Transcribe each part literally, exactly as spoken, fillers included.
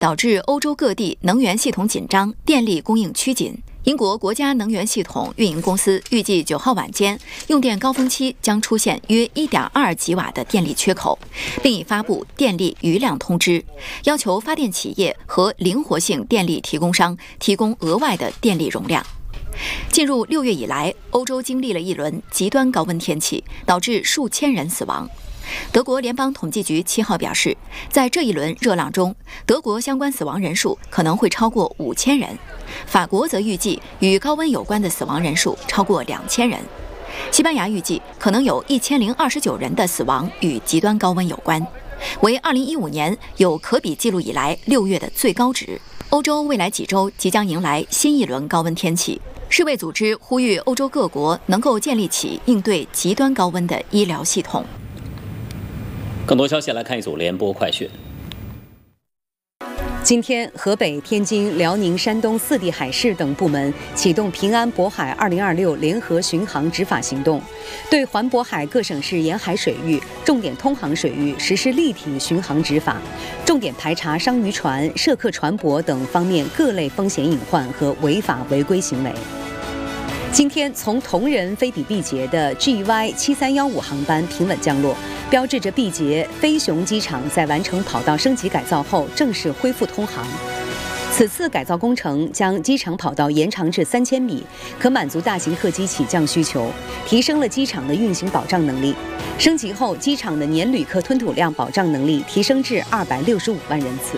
导致欧洲各地能源系统紧张，电力供应趋紧。英国国家能源系统运营公司预计九号晚间用电高峰期将出现约 一点二吉瓦的电力缺口，并已发布电力余量通知，要求发电企业和灵活性电力提供商提供额外的电力容量。进入六月以来，欧洲经历了一轮极端高温天气，导致数千人死亡。德国联邦统计局七号表示，在这一轮热浪中，德国相关死亡人数可能会超过五千人。法国则预计与高温有关的死亡人数超过两千人。西班牙预计可能有一千零二十九人的死亡与极端高温有关，为二零一五年有可比记录以来六月的最高值。欧洲未来几周即将迎来新一轮高温天气。世卫组织呼吁欧洲各国能够建立起应对极端高温的医疗系统。 更多消息来看一组联播快讯。 今天，河北、天津、辽宁、山东四地海事等部门启动平安渤海二零二六联合巡航执法行动，对环渤海各省市沿海水域、重点通航水域实施立体巡航执法，重点排查商渔船、涉客船舶等方面各类风险隐患和违法违规行为。今天，从同仁飞抵毕节的 G Y 七三一五航班平稳降落，标志着毕节飞雄机场在完成跑道升级改造后正式恢复通航。此次改造工程将机场跑道延长至三千米，可满足大型客机起降需求，提升了机场的运行保障能力。升级后，机场的年旅客吞吐量保障能力提升至二百六十五万人次。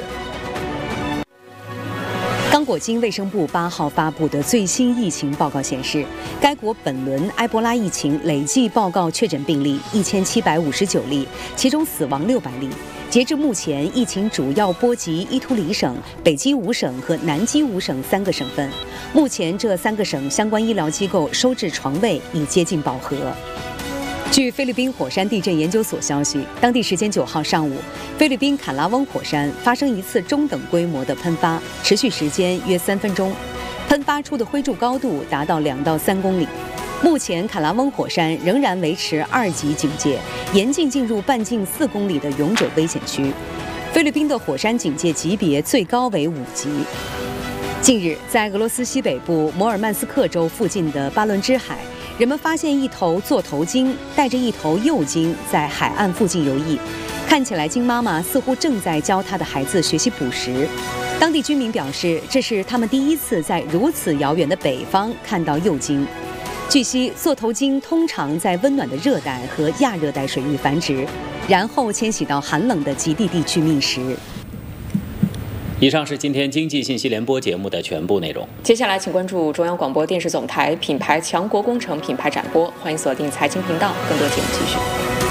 刚果金卫生部八号发布的最新疫情报告显示，该国本轮埃博拉疫情累计报告确诊病例一千七百五十九例，其中死亡六百例。截至目前，疫情主要波及伊图里省、北基伍省和南基伍省三个省份。目前，这三个省相关医疗机构收治床位已接近饱和。据菲律宾火山地震研究所消息，当地时间九号上午，菲律宾坎拉翁火山发生一次中等规模的喷发，持续时间约三分钟，喷发出的灰柱高度达到两到三公里。目前，坎拉翁火山仍然维持二级警戒，严禁进入半径四公里的永久危险区。菲律宾的火山警戒级别最高为五级。近日，在俄罗斯西北部摩尔曼斯克州附近的巴伦支海，人们发现一头座头鲸带着一头幼鲸在海岸附近游弋，看起来鲸妈妈似乎正在教她的孩子学习捕食。当地居民表示，这是他们第一次在如此遥远的北方看到幼鲸。据悉，座头鲸通常在温暖的热带和亚热带水域繁殖，然后迁徙到寒冷的极地地区觅食。 以上是今天经济信息联播节目的全部内容。 接下来，请关注中央广播电视总台品牌强国工程品牌展播，欢迎锁定财经频道，更多节目继续。